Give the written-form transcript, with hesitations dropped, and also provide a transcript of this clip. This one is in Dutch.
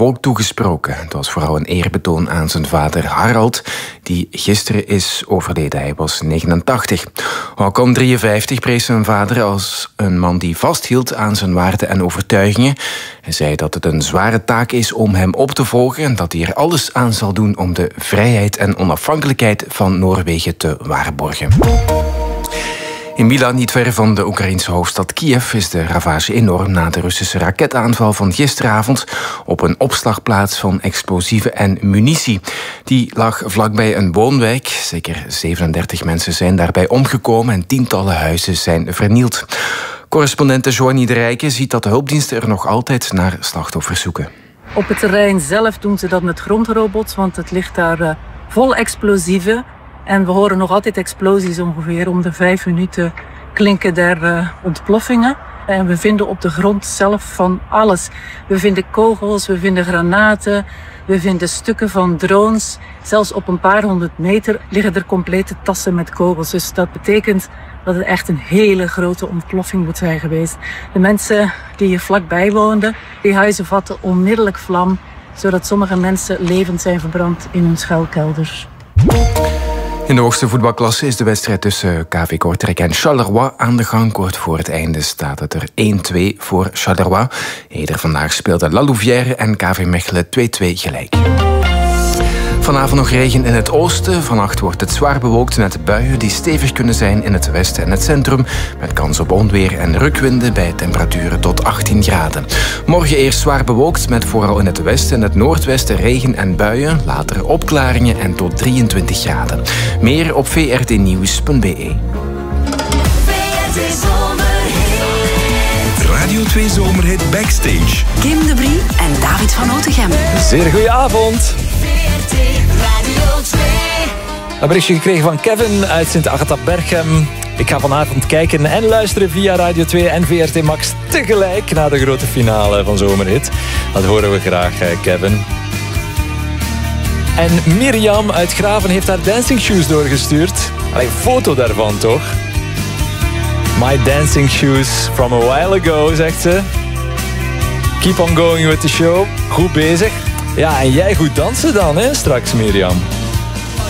volk toegesproken. Het was vooral een eerbetoon aan zijn vader Harald, die gisteren is overleden. Hij was 89. Håkon 53 prees zijn vader als een man die vasthield aan zijn waarden en overtuigingen. Hij zei dat het een zware taak is om hem op te volgen en dat hij er alles aan zal doen om de vrijheid en onafhankelijkheid van Noorwegen te waarborgen. In Milan, niet ver van de Oekraïnse hoofdstad Kiev, is de ravage enorm na de Russische raketaanval van gisteravond op een opslagplaats van explosieven en munitie. Die lag vlakbij een woonwijk. Zeker 37 mensen zijn daarbij omgekomen en tientallen huizen zijn vernield. Correspondente Joanie de Rijke ziet dat de hulpdiensten er nog altijd naar slachtoffers zoeken. Op het terrein zelf doen ze dat met grondrobots, want het ligt daar vol explosieven. En we horen nog altijd explosies ongeveer. Om de 5 minuten klinken daar ontploffingen. En we vinden op de grond zelf van alles. We vinden kogels, we vinden granaten, we vinden stukken van drones. Zelfs op een paar 100 meter liggen er complete tassen met kogels. Dus dat betekent dat het echt een hele grote ontploffing moet zijn geweest. De mensen die hier vlakbij woonden, die huizen vatten onmiddellijk vlam, zodat sommige mensen levend zijn verbrand in hun schuilkelders. In de hoogste voetbalklasse is de wedstrijd tussen KV Kortrijk en Charleroi aan de gang. Kort voor het einde staat het er 1-2 voor Charleroi. Eerder vandaag speelden La Louvière en KV Mechelen 2-2 gelijk. Vanavond nog regen in het oosten. Vannacht wordt het zwaar bewolkt met buien die stevig kunnen zijn in het westen en het centrum. Met kans op onweer en rukwinden bij temperaturen tot 18 graden. Morgen eerst zwaar bewolkt met vooral in het westen en het noordwesten regen en buien. Later opklaringen en tot 23 graden. Meer op vrtnieuws.be. Radio 2 Zomerhit Backstage. Kim de Brie en David van Otegem. Zeer goeie avond. Een berichtje gekregen van Kevin uit Sint-Agatha-Berchem. Ik ga vanavond kijken en luisteren via Radio 2 en VRT Max tegelijk naar de grote finale van Zomerhit. Dat horen we graag, Kevin. En Mirjam uit Graven heeft haar dancing shoes doorgestuurd. Een foto daarvan, toch? My dancing shoes from a while ago, zegt ze. Keep on going with the show. Goed bezig. Ja, en jij goed dansen dan, hè, straks, Mirjam.